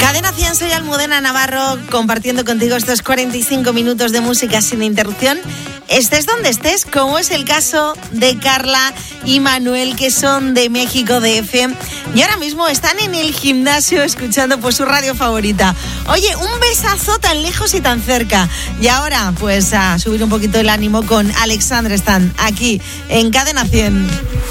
Cadena 100, soy Almudena Navarro, compartiendo contigo estos 45 minutos de música sin interrupción. Estés donde estés, como es el caso de Carla y Manuel, que son de México DF, y ahora mismo están en el gimnasio escuchando pues su radio favorita. Oye, un besazo tan lejos y tan cerca. Y ahora, pues a subir un poquito el ánimo con Alexandre Stan, aquí en Cadena 100.